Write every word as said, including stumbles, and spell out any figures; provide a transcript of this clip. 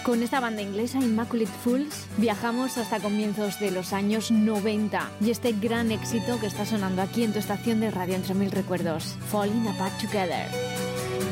Con esta banda inglesa Immaculate Fools viajamos hasta comienzos de los años noventa y este gran éxito que está sonando aquí en tu estación de radio Entre Mil Recuerdos, Falling Apart Together.